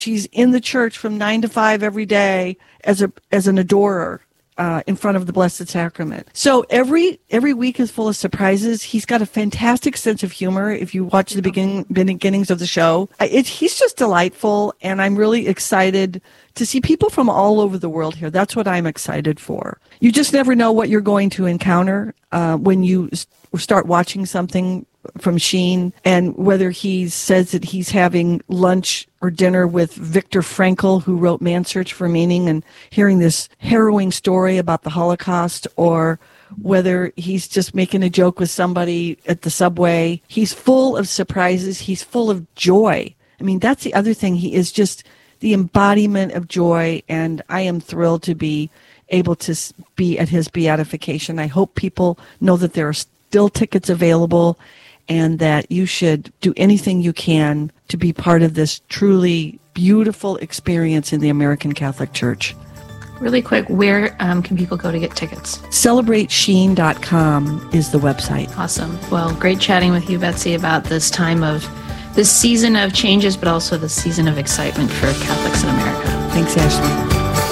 She's in the church from 9 to 5 every day as an adorer in front of the Blessed Sacrament. So every week is full of surprises. He's got a fantastic sense of humor. If you watch the beginnings of the show, he's just delightful, and I'm really excited to see people from all over the world here. That's what I'm excited for. You just never know what you're going to encounter when you start watching something from Sheen, and whether he says that he's having lunch or dinner with Viktor Frankl, who wrote Man's Search for Meaning, and hearing this harrowing story about the Holocaust, or whether he's just making a joke with somebody at the subway. He's full of surprises. He's full of joy. I mean, that's the other thing. He is just the embodiment of joy, and I am thrilled to be able to be at his beatification. I hope people know that there are still tickets available, and that you should do anything you can to be part of this truly beautiful experience in the American Catholic Church. Really quick, where can people go to get tickets? CelebrateSheen.com is the website. Awesome. Well, great chatting with you, Betsy, about this season of changes, but also the season of excitement for Catholics in America. Thanks, Ashley.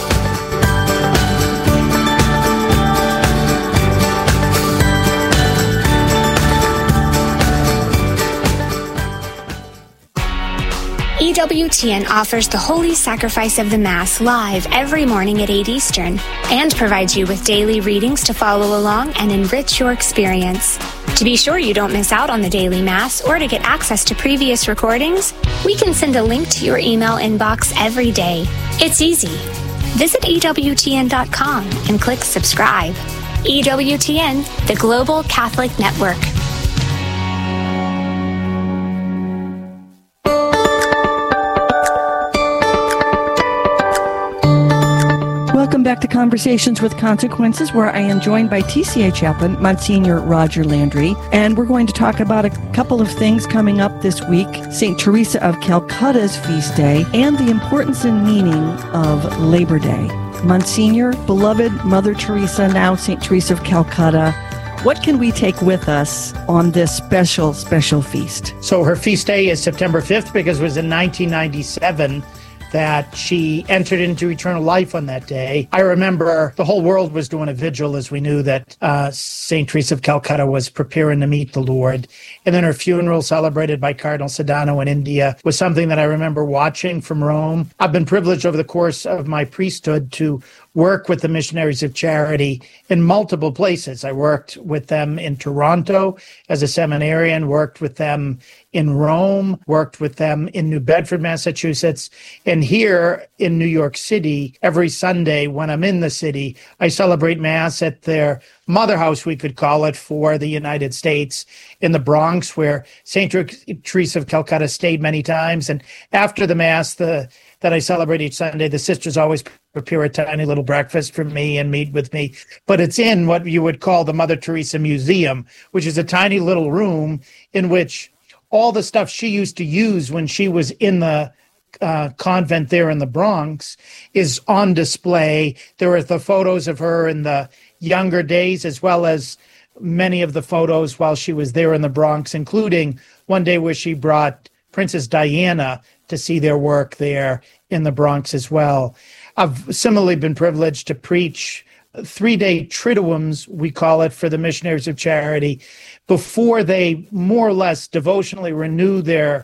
EWTN offers the Holy Sacrifice of the Mass live every morning at 8 Eastern and provides you with daily readings to follow along and enrich your experience. To be sure you don't miss out on the daily Mass or to get access to previous recordings, we can send a link to your email inbox every day. It's easy. Visit EWTN.com and click subscribe. EWTN, the Global Catholic Network. Welcome back to Conversations with Consequences, where I am joined by TCA Chaplain, Monsignor Roger Landry, and we're going to talk about a couple of things coming up this week, St. Teresa of Calcutta's feast day, and the importance and meaning of Labor Day. Monsignor, beloved Mother Teresa, now St. Teresa of Calcutta, what can we take with us on this special, special feast? So her feast day is September 5th because it was in 1997 that she entered into eternal life on that day. I remember the whole world was doing a vigil as we knew that St. Teresa of Calcutta was preparing to meet the Lord. And then her funeral, celebrated by Cardinal Sodano in India, was something that I remember watching from Rome. I've been privileged over the course of my priesthood to work with the Missionaries of Charity in multiple places. I worked with them in Toronto as a seminarian, worked with them in Rome, worked with them in New Bedford, Massachusetts, and here in New York City. Every Sunday when I'm in the city, I celebrate Mass at their mother house, we could call it, for the United States in the Bronx, where St. Teresa of Calcutta stayed many times. And after the Mass that I celebrate each Sunday, the sisters always prepare a tiny little breakfast for me and meet with me. But it's in what you would call the Mother Teresa Museum, which is a tiny little room in which all the stuff she used to use when she was in the convent there in the Bronx is on display. There are the photos of her in the younger days, as well as many of the photos while she was there in the Bronx, including one day where she brought Princess Diana to see their work there in the Bronx as well. I've similarly been privileged to preach 3-day triduums, we call it, for the Missionaries of Charity, before they more or less devotionally renew their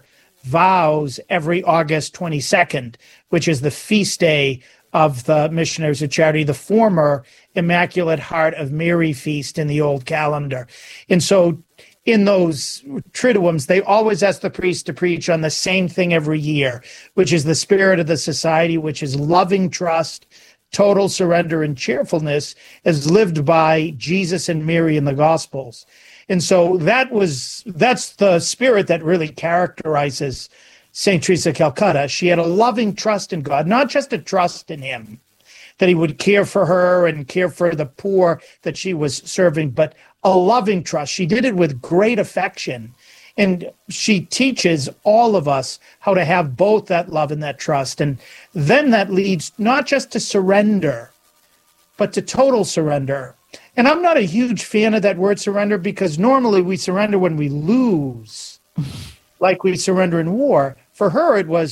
vows every August 22nd, which is the feast day of the Missionaries of Charity, the former Immaculate Heart of Mary feast in the old calendar. And so in those triduums, they always ask the priest to preach on the same thing every year, which is the spirit of the society, which is loving trust, total surrender, and cheerfulness as lived by Jesus and Mary in the Gospels. And so that's the spirit that really characterizes St. Teresa of Calcutta. She had a loving trust in God, not just a trust in him, that he would care for her and care for the poor that she was serving, but a loving trust. She did it with great affection. And she teaches all of us how to have both that love and that trust. And then that leads not just to surrender, but to total surrender. And I'm not a huge fan of that word surrender, because normally we surrender when we lose, like we surrender in war. For her, it was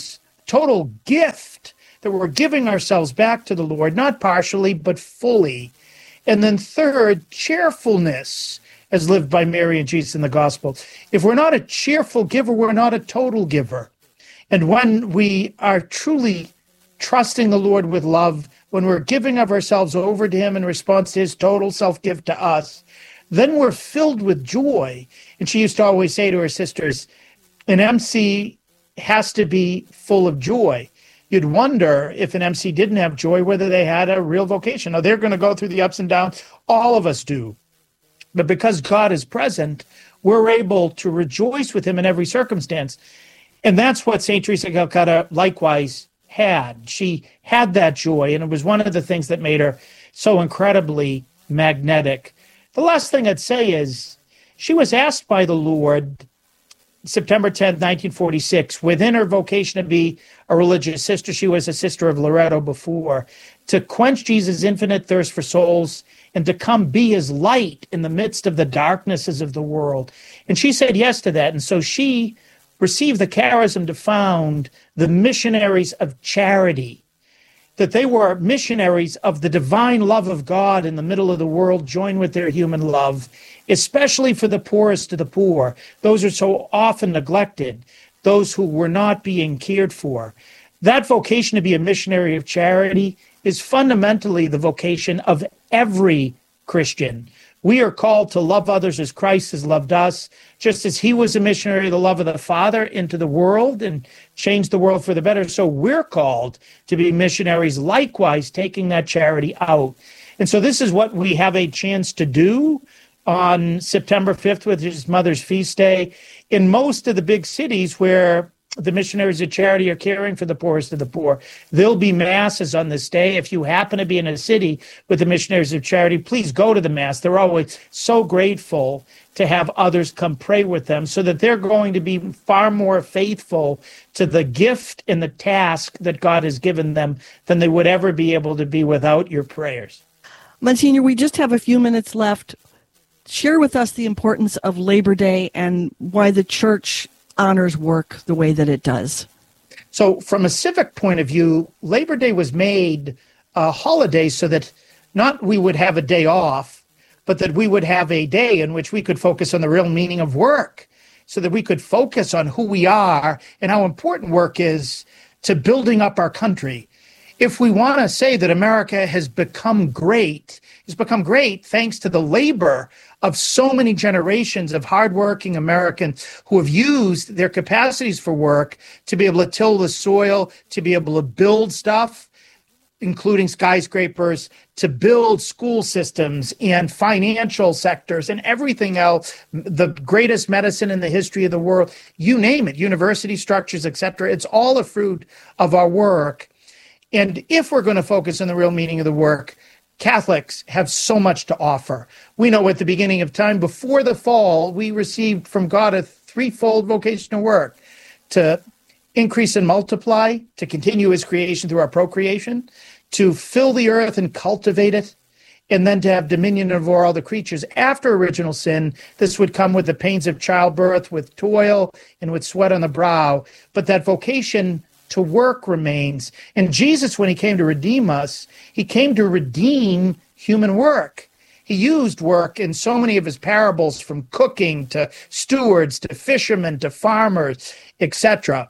total gift, that we're giving ourselves back to the Lord, not partially, but fully. And then third, cheerfulness, as lived by Mary and Jesus in the gospel. If we're not a cheerful giver, we're not a total giver. And when we are truly trusting the Lord with love, when we're giving of ourselves over to him in response to his total self-gift to us, then we're filled with joy. And she used to always say to her sisters, an MC has to be full of joy. You'd wonder if an MC didn't have joy, whether they had a real vocation. Now, they're going to go through the ups and downs. All of us do. But because God is present, we're able to rejoice with him in every circumstance. And that's what St. Teresa of Calcutta likewise had. She had that joy, and it was one of the things that made her so incredibly magnetic. The last thing I'd say is she was asked by the Lord September 10th, 1946, within her vocation to be a religious sister, she was a sister of Loreto before, to quench Jesus' infinite thirst for souls and to come be his light in the midst of the darknesses of the world. And she said yes to that. And so she received the charism to found the Missionaries of Charity, that they were missionaries of the divine love of God in the middle of the world, joined with their human love, especially for the poorest of the poor. Those are so often neglected, those who were not being cared for. That vocation to be a missionary of charity is fundamentally the vocation of every Christian. We are called to love others as Christ has loved us, just as he was a missionary of the love of the Father into the world and changed the world for the better. So we're called to be missionaries, likewise taking that charity out. And so this is what we have a chance to do on September 5th, which is Mother's Feast Day, in most of the big cities where the Missionaries of Charity are caring for the poorest of the poor. There'll be masses on this day. If you happen to be in a city with the Missionaries of Charity, please go to the mass. They're always so grateful to have others come pray with them, so that they're going to be far more faithful to the gift and the task that God has given them than they would ever be able to be without your prayers. Monsignor, we just have a few minutes left. Share with us the importance of Labor Day and why the church honors work the way that it does. So from a civic point of view, Labor Day was made a holiday so that not we would have a day off, but that we would have a day in which we could focus on the real meaning of work, so that we could focus on who we are and how important work is to building up our country. If we want to say that America has become great, it's become great thanks to the labor of so many generations of hardworking Americans who have used their capacities for work to be able to till the soil, to be able to build stuff, including skyscrapers, to build school systems and financial sectors and everything else, the greatest medicine in the history of the world, you name it, university structures, etc. It's all a fruit of our work. And if we're going to focus on the real meaning of the work, Catholics have so much to offer. We know at the beginning of time, before the fall, we received from God a threefold vocation of work: to increase and multiply, to continue his creation through our procreation, to fill the earth and cultivate it, and then to have dominion over all the creatures. After original sin, this would come with the pains of childbirth, with toil, and with sweat on the brow. But that vocation to work remains. And Jesus, when he came to redeem us, he came to redeem human work. He used work in so many of his parables, from cooking to stewards to fishermen to farmers, etc.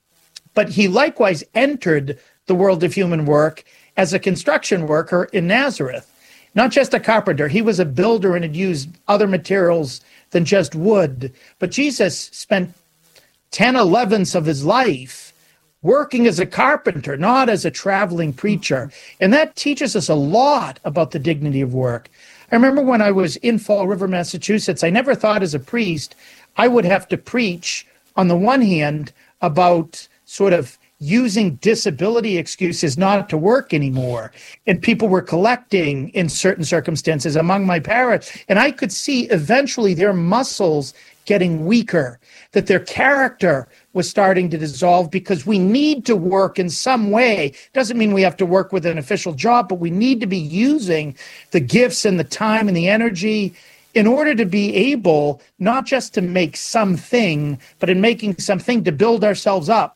But he likewise entered the world of human work as a construction worker in Nazareth. Not just a carpenter, he was a builder and had used other materials than just wood. But Jesus spent 10/11ths of his life working as a carpenter, not as a traveling preacher. And that teaches us a lot about the dignity of work. I remember when I was in Fall River, Massachusetts, I never thought as a priest I would have to preach, on the one hand, about sort of using disability excuses not to work anymore. And people were collecting in certain circumstances among my parents. And I could see eventually their muscles getting weaker, that their character was starting to dissolve, because we need to work in some way. Doesn't mean we have to work with an official job, but we need to be using the gifts and the time and the energy in order to be able not just to make something, but in making something to build ourselves up.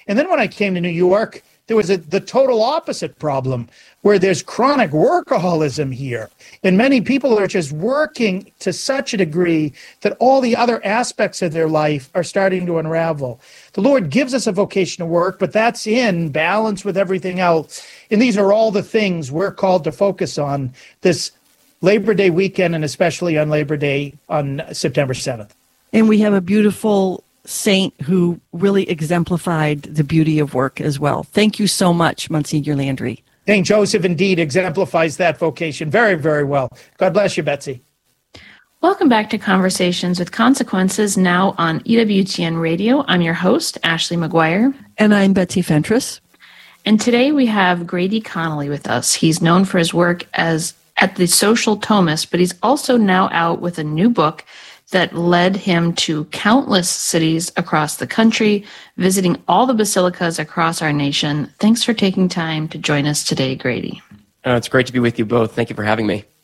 And then when I came to New York, there was the total opposite problem where there's chronic workaholism here. And many people are just working to such a degree that all the other aspects of their life are starting to unravel. The Lord gives us a vocation to work, but that's in balance with everything else. And these are all the things we're called to focus on this Labor Day weekend, and especially on Labor Day on September 7th. And we have a beautiful saint who really exemplified the beauty of work as well. Thank you so much, Monsignor Landry. St. Joseph indeed exemplifies that vocation very, very well. God bless you, Betsy. Welcome back to Conversations with Consequences, now on EWTN Radio. I'm your host, Ashley McGuire. And I'm Betsy Fentress. And today we have Grady Connolly with us. He's known for his work at the Social Thomist, but he's also now out with a new book that led him to countless cities across the country, visiting all the basilicas across our nation. Thanks for taking time to join us today, Grady. It's great to be with you both. Thank you for having me.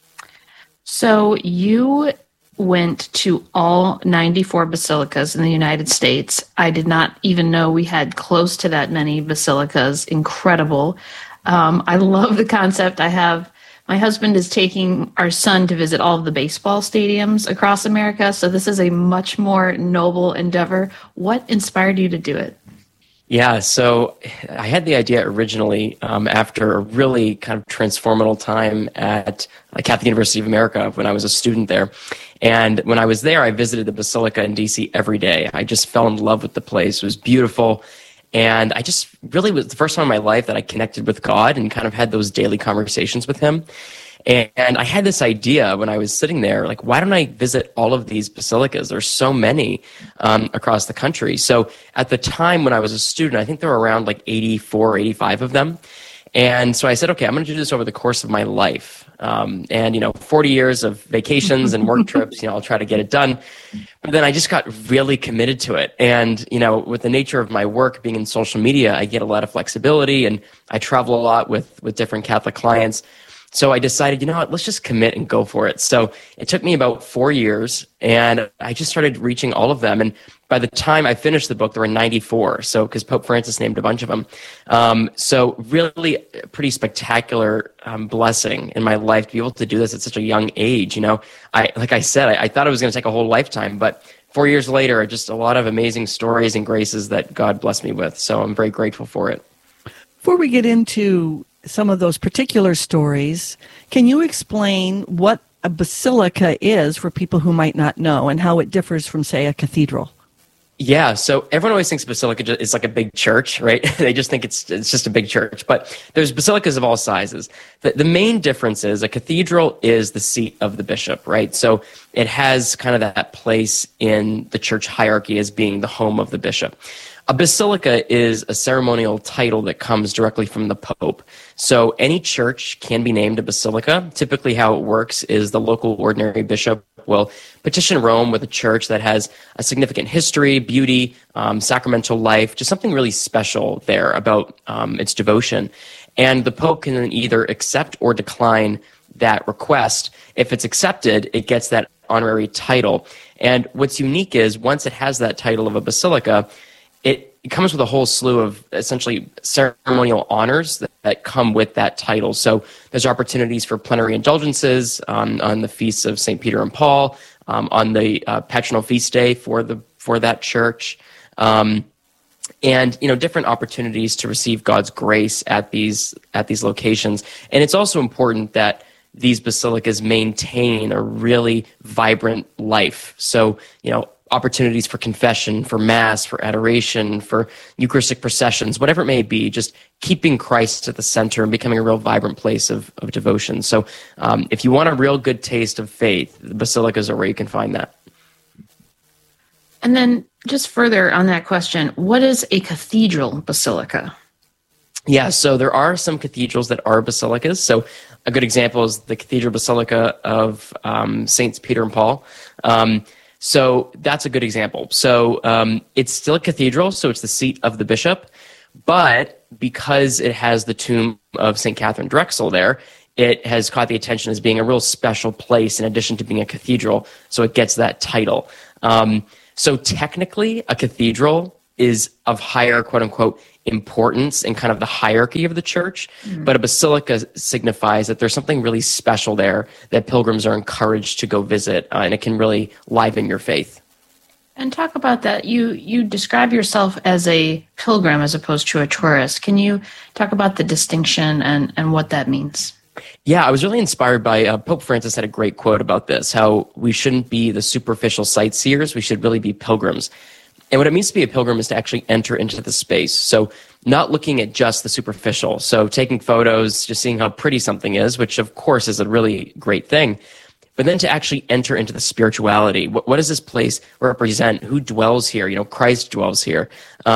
So you went to all 94 basilicas in the United States. I did not even know we had close to that many basilicas. Incredible. I love the concept. My husband is taking our son to visit all of the baseball stadiums across America, so this is a much more noble endeavor. What inspired you to do it? Yeah, so I had the idea originally after a really kind of transformational time at Catholic University of America when I was a student there. And when I was there, I visited the Basilica in D.C. every day. I just fell in love with the place. It was beautiful. And I just really was the first time in my life that I connected with God and kind of had those daily conversations with him. And I had this idea when I was sitting there, like, why don't I visit all of these basilicas? There's so many across the country. So at the time when I was a student, I think there were around like 84, 85 of them. And so I said, okay, I'm going to do this over the course of my life. 40 years of vacations and work trips, I'll try to get it done. But then I just got really committed to it. And, with the nature of my work being in social media, I get a lot of flexibility and I travel a lot with different Catholic clients. So I decided, let's just commit and go for it. So it took me about 4 years and I just started reaching all of them. And by the time I finished the book, there were 94. So, because Pope Francis named a bunch of them. So really a pretty spectacular blessing in my life to be able to do this at such a young age. Like I said, I thought it was going to take a whole lifetime, but 4 years later, just a lot of amazing stories and graces that God blessed me with. So I'm very grateful for it. Before we get into some of those particular stories, can you explain what a basilica is for people who might not know and how it differs from, say, a cathedral? Yeah, so everyone always thinks basilica is like a big church, right? They just think it's just a big church, but there's basilicas of all sizes. The main difference is a cathedral is the seat of the bishop, right? So it has kind of that place in the church hierarchy as being the home of the bishop. A basilica is a ceremonial title that comes directly from the Pope. So any church can be named a basilica. Typically how it works is the local ordinary bishop will petition Rome with a church that has a significant history, beauty, sacramental life, just something really special there about its devotion. And the Pope can then either accept or decline that request. If it's accepted, it gets that honorary title. And what's unique is once it has that title of a basilica, it comes with a whole slew of essentially ceremonial honors that come with that title. So there's opportunities for plenary indulgences on the feasts of St. Peter and Paul, on the patronal feast day for that church, and different opportunities to receive God's grace at these locations. And it's also important that these basilicas maintain a really vibrant life. So opportunities for confession, for mass, for adoration, for Eucharistic processions, whatever it may be, just keeping Christ at the center and becoming a real vibrant place of devotion. So if you want a real good taste of faith, the basilicas are where you can find that. And then just further on that question, what is a cathedral basilica? Yeah, so there are some cathedrals that are basilicas. So a good example is the Cathedral Basilica of Saints Peter and Paul. So that's a good example. So it's still a cathedral, so it's the seat of the bishop, but because it has the tomb of St. Catherine Drexel there, it has caught the attention as being a real special place in addition to being a cathedral, so it gets that title. So technically, a cathedral is of higher, quote unquote, importance in kind of the hierarchy of the church. But a basilica signifies that there's something really special there that pilgrims are encouraged to go visit, and it can really liven your faith. And talk about that. You describe yourself as a pilgrim as opposed to a tourist. Can you talk about the distinction and what that means? Yeah, I was really inspired by Pope Francis had a great quote about this, how we shouldn't be the superficial sightseers, we should really be pilgrims. And what it means to be a pilgrim is to actually enter into the space. So not looking at just the superficial. So taking photos, just seeing how pretty something is, which of course is a really great thing. But then to actually enter into the spirituality. What does this place represent? Who dwells here? Christ dwells here.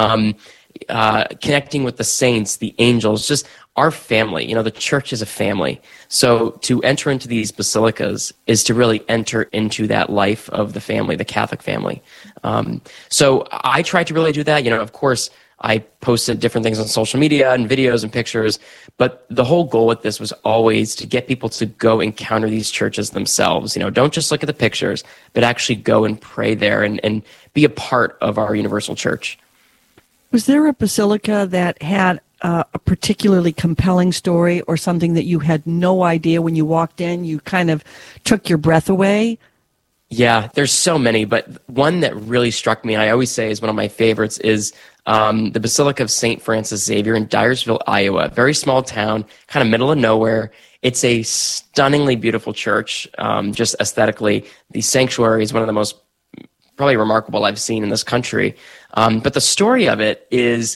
Connecting with the saints, the angels, just our family. The church is a family. So to enter into these basilicas is to really enter into that life of the family, the Catholic family. So I try to really do that. Of course, I posted different things on social media and videos and pictures, but the whole goal with this was always to get people to go encounter these churches themselves. Don't just look at the pictures, but actually go and pray there and be a part of our universal church. Was there a basilica that had a particularly compelling story or something that you had no idea when you walked in, you kind of took your breath away? Yeah, there's so many, but one that really struck me, and I always say is one of my favorites, is the Basilica of St. Francis Xavier in Dyersville, Iowa. Very small town, kind of middle of nowhere. It's a stunningly beautiful church, just aesthetically. The sanctuary is one of the most probably remarkable I've seen in this country. But the story of it is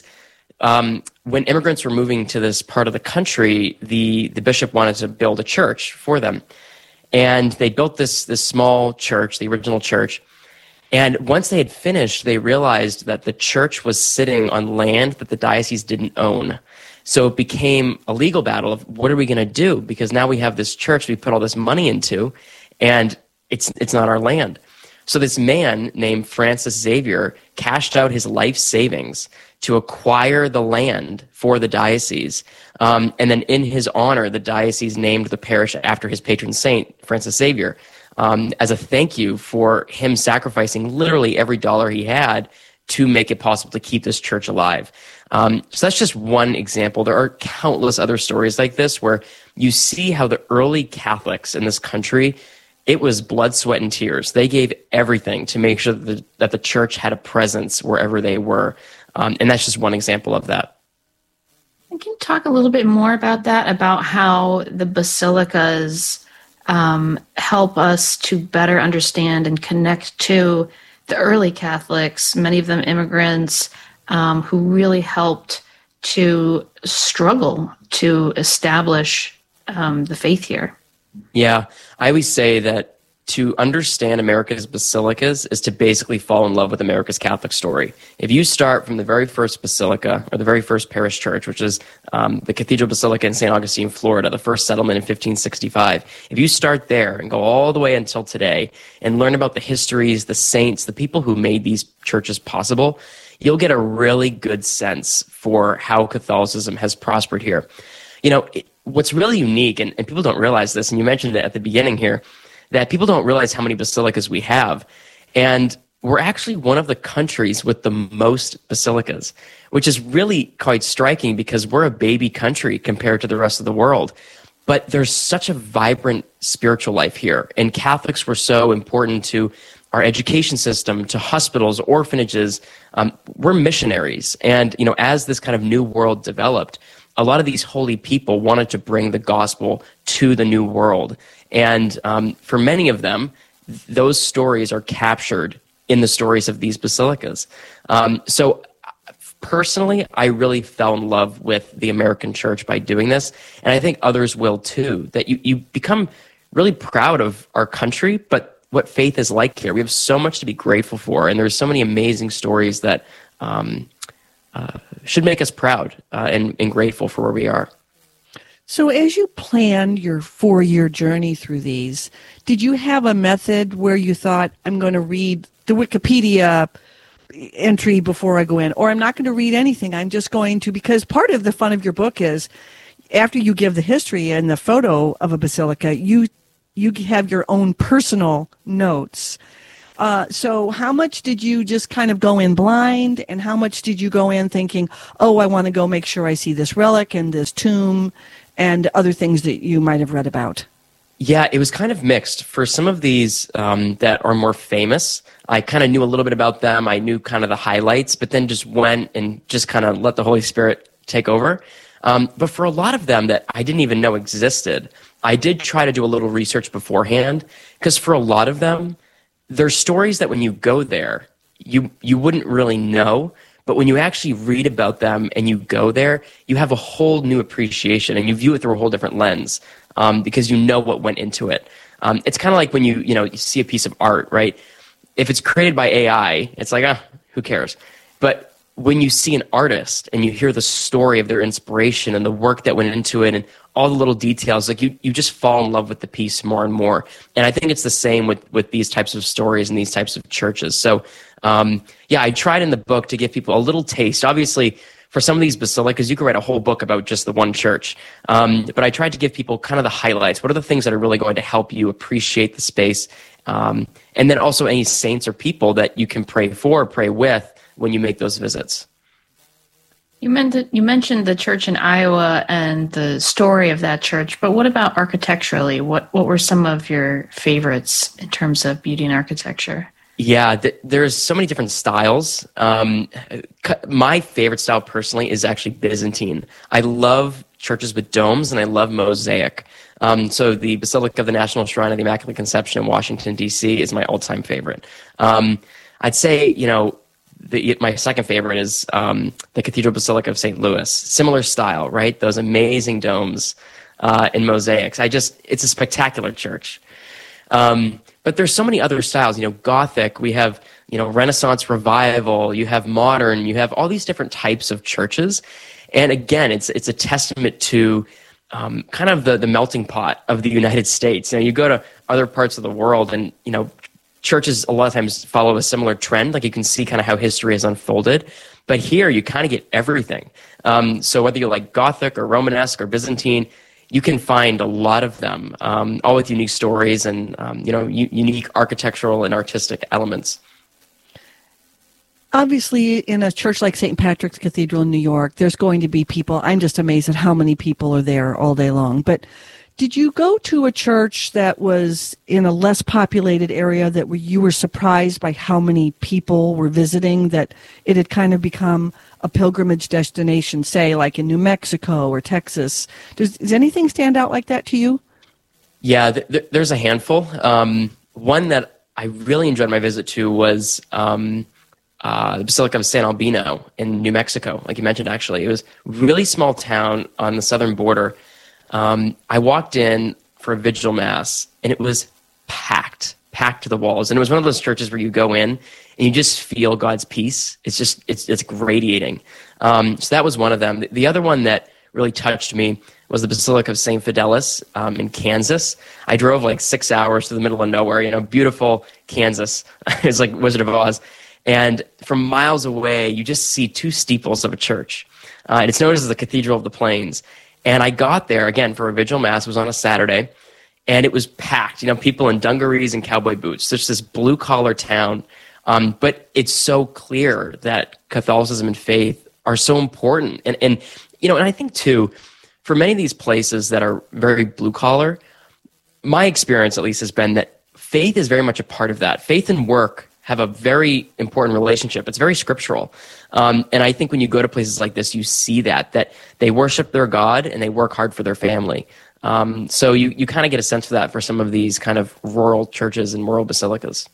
when immigrants were moving to this part of the country, the bishop wanted to build a church for them. And they built this small church, the original church. And once they had finished, they realized that the church was sitting on land that the diocese didn't own. So it became a legal battle of what are we going to do? Because now we have this church we put all this money into, and it's not our land. So this man named Francis Xavier cashed out his life savings to acquire the land for the diocese. And then in his honor, the diocese named the parish after his patron saint, Francis Xavier, as a thank you for him sacrificing literally every dollar he had to make it possible to keep this church alive. So that's just one example. There are countless other stories like this where you see how the early Catholics in this country, it was blood, sweat, and tears. They gave everything to make sure that the church had a presence wherever they were. And that's just one example of that. Can you talk a little bit more about that, about how the basilicas help us to better understand and connect to the early Catholics, many of them immigrants, who really helped to struggle to establish the faith here? Yeah, I always say that to understand America's basilicas is to basically fall in love with America's Catholic story. If you start from the very first basilica, or the very first parish church, which is the Cathedral Basilica in St. Augustine, Florida, the first settlement in 1565, if you start there and go all the way until today and learn about the histories, the saints, the people who made these churches possible, you'll get a really good sense for how Catholicism has prospered here. What's really unique, and people don't realize this, and you mentioned it at the beginning here, that people don't realize how many basilicas we have. And we're actually one of the countries with the most basilicas, which is really quite striking because we're a baby country compared to the rest of the world. But there's such a vibrant spiritual life here. And Catholics were so important to our education system, to hospitals, orphanages. We're missionaries. And, as this kind of new world developed, a lot of these holy people wanted to bring the gospel to the new world. And for many of them, those stories are captured in the stories of these basilicas. So personally, I really fell in love with the American church by doing this. And I think others will too, that you become really proud of our country, but what faith is like here. We have so much to be grateful for. And there's so many amazing stories that should make us proud and grateful for where we are. So as you planned your 4-year journey through these, did you have a method where you thought, I'm going to read the Wikipedia entry before I go in, or I'm not going to read anything, I'm just going to, because part of the fun of your book is after you give the history and the photo of a basilica, you have your own personal notes. So how much did you just kind of go in blind, and how much did you go in thinking, oh, I want to go make sure I see this relic and this tomb and other things that you might have read about? Yeah, it was kind of mixed. For some of these that are more famous, I kind of knew a little bit about them. I knew kind of the highlights, but then just went and just kind of let the Holy Spirit take over. But for a lot of them that I didn't even know existed, I did try to do a little research beforehand, because for a lot of them, there's stories that when you go there, you wouldn't really know. But when you actually read about them and you go there, you have a whole new appreciation and you view it through a whole different lens, because you know what went into it. It's kind of like when you see a piece of art, right? If it's created by AI, it's like, who cares? But when you see an artist and you hear the story of their inspiration and the work that went into it and all the little details, like you just fall in love with the piece more and more. And I think it's the same with these types of stories and these types of churches. So I tried in the book to give people a little taste. Obviously, for some of these basilicas, you could write a whole book about just the one church. But I tried to give people kind of the highlights. What are the things that are really going to help you appreciate the space? And then also any saints or people that you can pray for, pray with when you make those visits. You mentioned the church in Iowa and the story of that church, but what about architecturally? What were some of your favorites in terms of beauty and architecture? Yeah, there's so many different styles. My favorite style personally is actually Byzantine. I love churches with domes and I love mosaic. So the Basilica of the National Shrine of the Immaculate Conception in Washington, D.C. is my all-time favorite. I'd say, my second favorite is the Cathedral Basilica of St. Louis. Similar style, right? Those amazing domes and mosaics. It's a spectacular church. But there's so many other styles. Gothic, we have, Renaissance Revival, you have modern, you have all these different types of churches. And again, it's a testament to kind of the melting pot of the United States. You go to other parts of the world and, churches a lot of times follow a similar trend. Like you can see kind of how history has unfolded. But here you kind of get everything. So whether you like Gothic or Romanesque or Byzantine, you can find a lot of them, all with unique stories and unique architectural and artistic elements. Obviously, in a church like St. Patrick's Cathedral in New York, there's going to be people. I'm just amazed at how many people are there all day long. But did you go to a church that was in a less populated area that you were surprised by how many people were visiting, that it had kind of become a pilgrimage destination, say like in New Mexico or Texas? Does anything stand out like that to you? Yeah, there's a handful. One that I really enjoyed my visit to was the Basilica of San Albino in New Mexico, like you mentioned, actually. It was a really small town on the southern border. I walked in for a vigil mass, and it was packed to the walls. And it was one of those churches where you go in and you just feel God's peace. It's radiating. So that was one of them. The other one that really touched me was the Basilica of St. Fidelis in Kansas. I drove like 6 hours to the middle of nowhere, beautiful Kansas. It's like Wizard of Oz. And from miles away, you just see two steeples of a church. And it's known as the Cathedral of the Plains. And I got there, again, for a vigil mass. It was on a Saturday. And it was packed, people in dungarees and cowboy boots. There's this blue-collar town. But it's so clear that Catholicism and faith are so important. And I think, too, for many of these places that are very blue-collar, my experience, at least, has been that faith is very much a part of that. Faith and work have a very important relationship. It's very scriptural. And I think when you go to places like this, you see that they worship their God and they work hard for their family. So you kind of get a sense of that for some of these kind of rural churches and rural basilicas.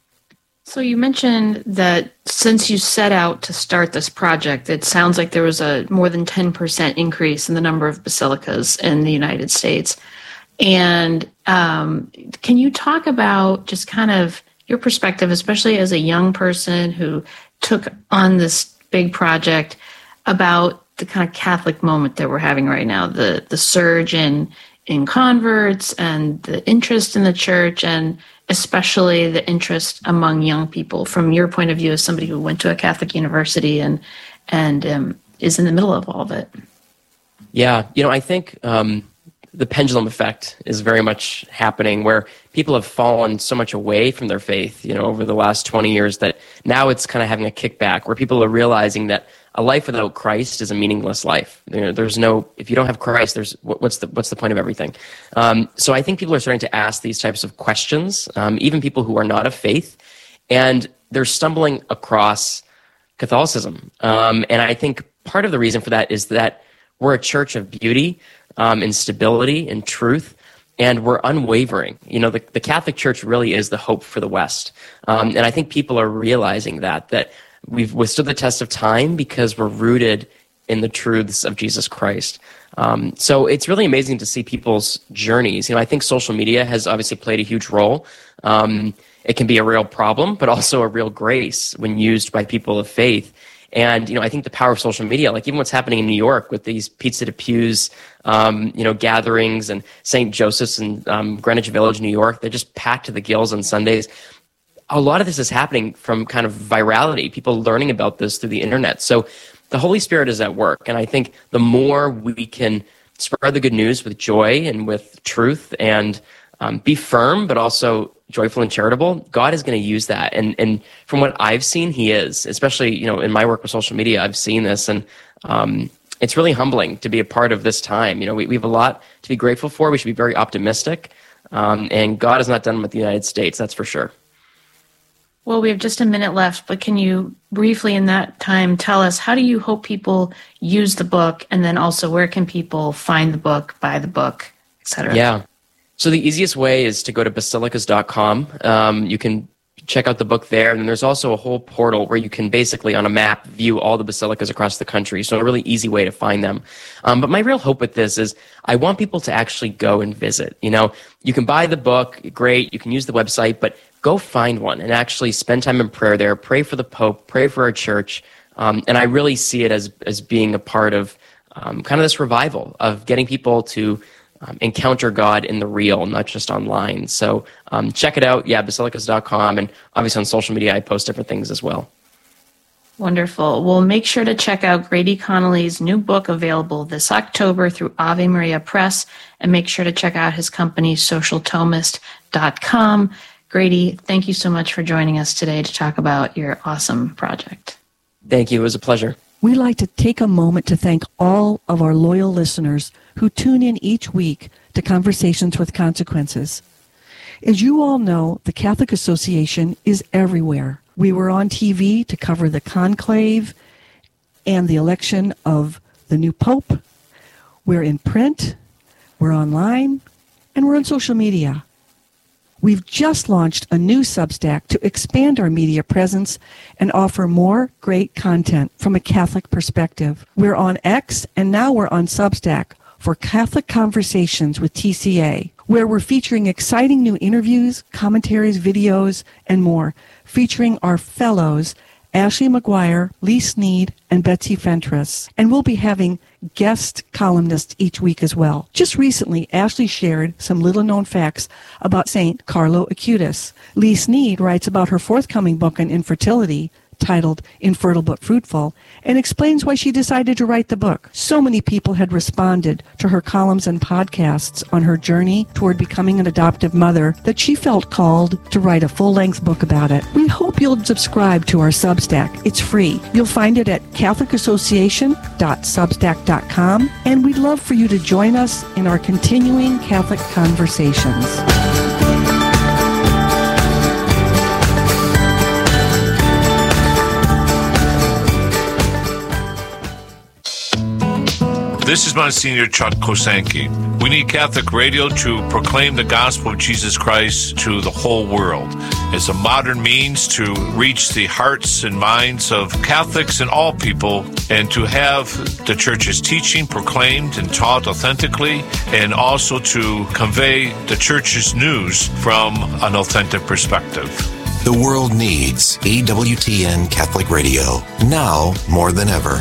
So you mentioned that since you set out to start this project, it sounds like there was a more than 10% increase in the number of basilicas in the United States. And can you talk about just kind of your perspective, especially as a young person who took on this big project, about the kind of Catholic moment that we're having right now, the surge in converts and the interest in the church, and especially the interest among young people, from your point of view as somebody who went to a Catholic university and is in the middle of all of it? Yeah, I think the the pendulum effect is very much happening, where people have fallen so much away from their faith, over the last 20 years, that now it's kind of having a kickback, where people are realizing that a life without Christ is a meaningless life. If you don't have Christ, what's the point of everything? So I think people are starting to ask these types of questions, even people who are not of faith, and they're stumbling across Catholicism. And I think part of the reason for that is that we're a church of beauty, and stability and truth, and we're unwavering. The Catholic Church really is the hope for the West. And I think people are realizing that we've withstood the test of time because we're rooted in the truths of Jesus Christ. So it's really amazing to see people's journeys. I think social media has obviously played a huge role. It can be a real problem, but also a real grace when used by people of faith. And, I think the power of social media, like even what's happening in New York with these Pizza to Pews, gatherings, and St. Joseph's and Greenwich Village, New York, they're just packed to the gills on Sundays. A lot of this is happening from kind of virality, people learning about this through the internet. So the Holy Spirit is at work. And I think the more we can spread the good news with joy and with truth and be firm, but also joyful and charitable, God is going to use that. And from what I've seen, he is, especially, in my work with social media, I've seen this. And it's really humbling to be a part of this time. We have a lot to be grateful for. We should be very optimistic. And God is not done with the United States, that's for sure. Well, we have just a minute left, but can you briefly in that time tell us, how do you hope people use the book? And then also, where can people find the book, buy the book, etc.? Yeah. So the easiest way is to go to basilicas.com. You can check out the book there. And there's also a whole portal where you can basically, on a map, view all the basilicas across the country. So a really easy way to find them. But my real hope with this is I want people to actually go and visit. You can buy the book, great. You can use the website, but go find one and actually spend time in prayer there. Pray for the Pope, pray for our church. And I really see it as being a part of kind of this revival of getting people to encounter God in the real, not just online. So check it out. Yeah, basilicas.com. And obviously on social media, I post different things as well. Wonderful. Well, make sure to check out Grady Connolly's new book, available this October through Ave Maria Press. And make sure to check out his company, socialthomist.com. Grady, thank you so much for joining us today to talk about your awesome project. Thank you. It was a pleasure. We'd like to take a moment to thank all of our loyal listeners who tune in each week to Conversations with Consequences. As you all know, the Catholic Association is everywhere. We were on TV to cover the conclave and the election of the new Pope. We're in print, we're online, and we're on social media. We've just launched a new Substack to expand our media presence and offer more great content from a Catholic perspective. We're on X, and now we're on Substack for Catholic Conversations with TCA, where we're featuring exciting new interviews, commentaries, videos, and more, featuring our fellows, Ashley McGuire, Lee Sneed, and Betsy Fentress. And we'll be having guest columnists each week as well. Just recently, Ashley shared some little-known facts about St. Carlo Acutis. Lee Sneed writes about her forthcoming book on infertility, titled Infertile But Fruitful, and explains why she decided to write the book. So many people had responded to her columns and podcasts on her journey toward becoming an adoptive mother that she felt called to write a full-length book about it. We hope you'll subscribe to our Substack. It's free. You'll find it at catholicassociation.substack.com, and we'd love for you to join us in our continuing Catholic conversations. This is Monsignor Chuck Kosanke. We need Catholic radio to proclaim the gospel of Jesus Christ to the whole world. It's a modern means to reach the hearts and minds of Catholics and all people, and to have the Church's teaching proclaimed and taught authentically, and also to convey the Church's news from an authentic perspective. The world needs EWTN Catholic Radio, now more than ever.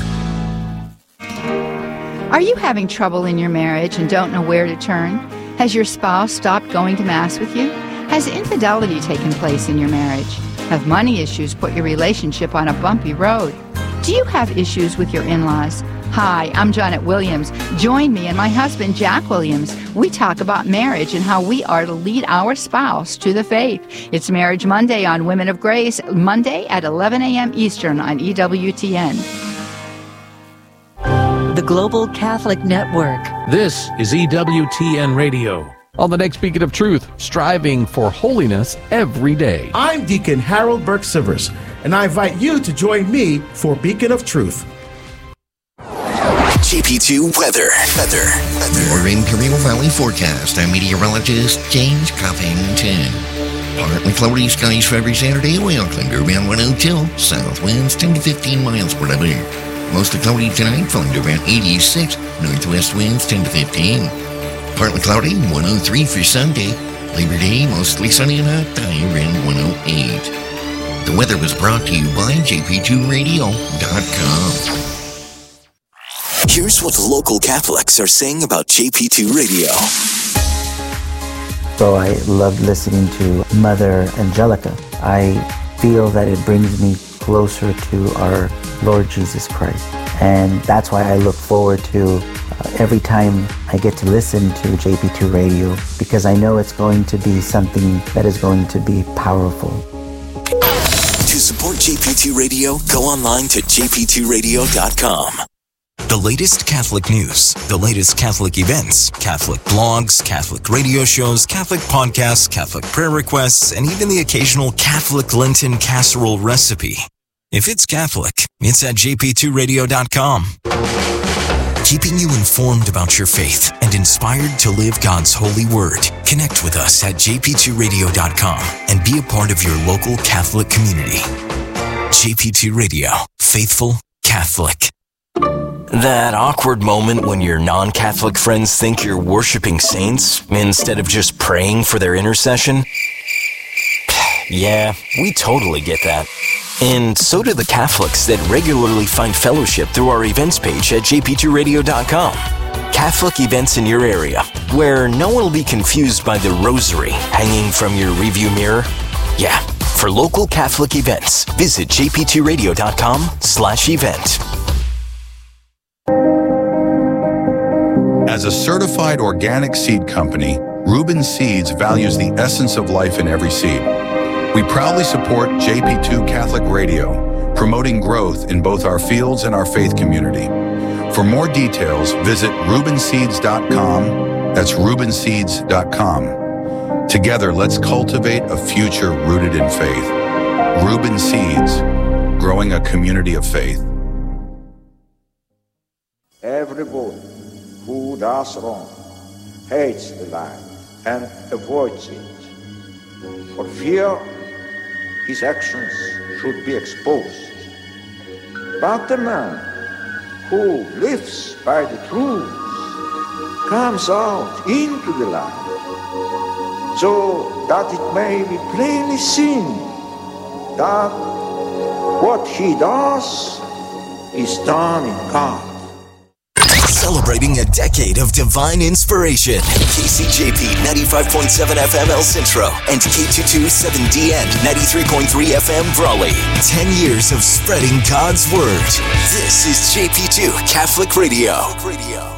Are you having trouble in your marriage and don't know where to turn? Has your spouse stopped going to Mass with you? Has infidelity taken place in your marriage? Have money issues put your relationship on a bumpy road? Do you have issues with your in-laws? Hi, I'm Janet Williams. Join me and my husband, Jack Williams. We talk about marriage and how we are to lead our spouse to the faith. It's Marriage Monday on Women of Grace, Monday at 11 a.m. Eastern on EWTN. The Global Catholic Network. This is EWTN Radio. On the next Beacon of Truth, striving for holiness every day. I'm Deacon Harold Burke-Sivers, and I invite you to join me for Beacon of Truth. JP2 Weather. Your Imperial Valley forecast. I'm meteorologist James Covington. Partly cloudy skies for every Saturday. Welcome to around 102. South winds 10 to 15 miles per hour. Mostly cloudy tonight, falling to around 86. Northwest winds 10 to 15. Partly cloudy, 103 for Sunday. Labor Day, mostly sunny and hot, high around 108. The weather was brought to you by JP2Radio.com. Here's what the local Catholics are saying about JP2 Radio. So I love listening to Mother Angelica. I feel that it brings me closer to our Lord Jesus Christ. And that's why I look forward to every time I get to listen to JP2 Radio, because I know it's going to be something that is going to be powerful. To support JP2 Radio, go online to jp2radio.com. The latest Catholic news, the latest Catholic events, Catholic blogs, Catholic radio shows, Catholic podcasts, Catholic prayer requests, and even the occasional Catholic Lenten casserole recipe. If it's Catholic, it's at jp2radio.com. Keeping you informed about your faith and inspired to live God's holy word. Connect with us at jp2radio.com and be a part of your local Catholic community. JP2 Radio, faithful Catholic. That awkward moment when your non-Catholic friends think you're worshiping saints instead of just praying for their intercession? Yeah, we totally get that. And so do the Catholics that regularly find fellowship through our events page at jp2radio.com. Catholic events in your area, where no one will be confused by the rosary hanging from your review mirror. Yeah, for local Catholic events, visit jp2radio.com/event. As a certified organic seed company, Reuben Seeds values the essence of life in every seed. We proudly support JP2 Catholic Radio, promoting growth in both our fields and our faith community. For more details, visit ReubenSeeds.com. That's ReubenSeeds.com. Together, let's cultivate a future rooted in faith. Reuben Seeds, growing a community of faith. Everybody who does wrong hates the light and avoids it. For fear his actions should be exposed. But the man who lives by the truth comes out into the light, so that it may be plainly seen that what he does is done in God. Celebrating a decade of divine inspiration. KCJP 95.7 FM El Centro and K227DN 93.3 FM Brawley. 10 years of spreading God's Word. This is JP2 Catholic Radio.